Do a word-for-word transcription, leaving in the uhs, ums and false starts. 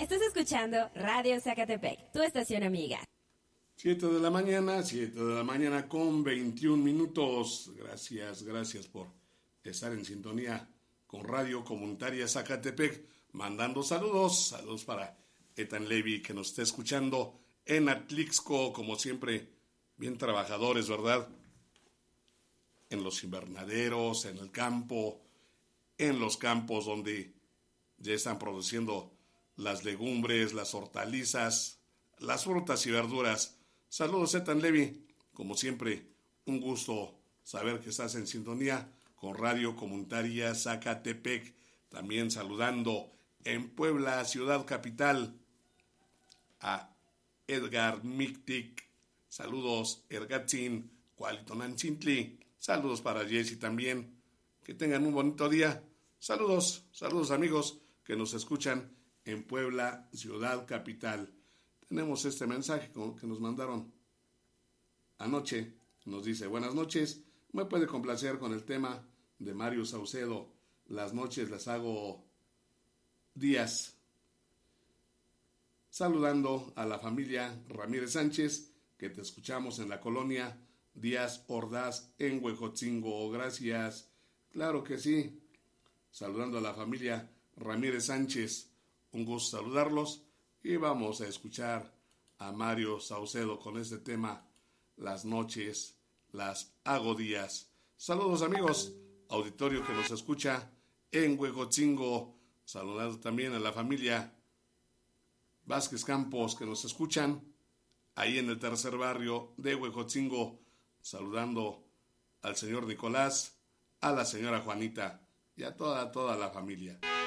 Estás escuchando Radio Zacatepec, tu estación amiga. siete de la mañana, siete de la mañana con veintiún minutos. Gracias, gracias por estar en sintonía con Radio Comunitaria Zacatepec, mandando saludos, saludos para Ethan Levy, que nos está escuchando en Atlixco, como siempre, bien trabajadores, ¿verdad? En los invernaderos, en el campo, en los campos donde ya están produciendo las legumbres, las hortalizas, las frutas y verduras. Saludos, Ethan Levy. Como siempre, un gusto saber que estás en sintonía con Radio Comunitaria Zacatepec. También saludando en Puebla, ciudad capital, a Edgar Mictic. Saludos, Ergatzin, Cualitonanchintli. Saludos para Jessy también. Que tengan un bonito día. Saludos, saludos amigos que nos escuchan en Puebla, ciudad capital. Tenemos este mensaje que nos mandaron anoche. Nos dice: buenas noches, me puede complacer con el tema de Mario Saucedo. Las noches las hago días. Saludando a la familia Ramírez Sánchez, que te escuchamos en la colonia Díaz Ordaz en Huejotzingo. Gracias. Claro que sí. Saludando a la familia Ramírez Sánchez. Un gusto saludarlos. Y vamos a escuchar a Mario Saucedo con este tema, Las noches las hago días. Saludos amigos, auditorio que nos escucha en Huejotzingo. Saludando también a la familia Vázquez Campos que nos escuchan ahí en el tercer barrio de Huejotzingo. Saludando al señor Nicolás, a la señora Juanita y a toda, toda la familia.